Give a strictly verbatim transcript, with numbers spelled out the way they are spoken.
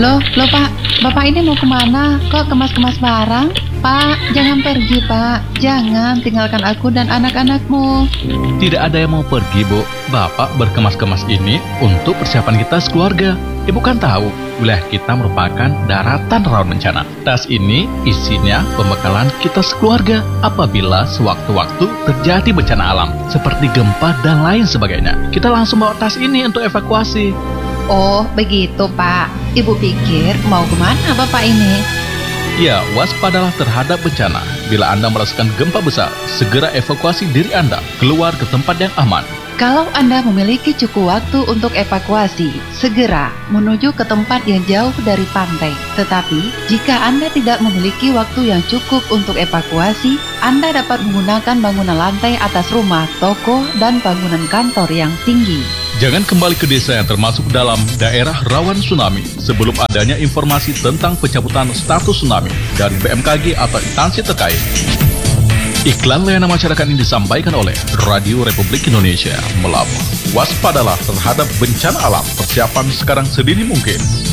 Loh, loh Pak, Bapak ini mau kemana? Kok kemas-kemas barang? Pak, jangan pergi Pak. Jangan tinggalkan aku dan anak-anakmu. Tidak ada yang mau pergi, Bu. Bapak berkemas-kemas ini untuk persiapan kita sekeluarga. Ibu kan tahu, wilayah kita merupakan daratan rawan bencana. Tas ini isinya pembekalan kita sekeluarga apabila sewaktu-waktu terjadi bencana alam, seperti gempa dan lain sebagainya. Kita langsung bawa tas ini untuk evakuasi. Oh, begitu Pak. Ibu pikir mau kemana Bapak ini? Ya, waspadalah terhadap bencana. Bila Anda merasakan gempa besar, segera evakuasi diri Anda keluar ke tempat yang aman. Kalau Anda memiliki cukup waktu untuk evakuasi, segera menuju ke tempat yang jauh dari pantai. Tetapi, jika Anda tidak memiliki waktu yang cukup untuk evakuasi, Anda dapat menggunakan bangunan lantai atas rumah, toko, dan bangunan kantor yang tinggi. Jangan kembali ke desa yang termasuk dalam daerah rawan tsunami sebelum adanya informasi tentang pencabutan status tsunami dari B M K G atau instansi terkait. Iklan layanan masyarakat ini disampaikan oleh Radio Republik Indonesia melalui Waspadalah terhadap bencana alam, persiapan sekarang sedini mungkin.